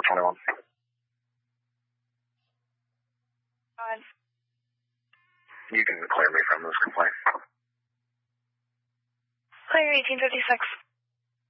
21. You can clear me from this complaint. Clear 1856.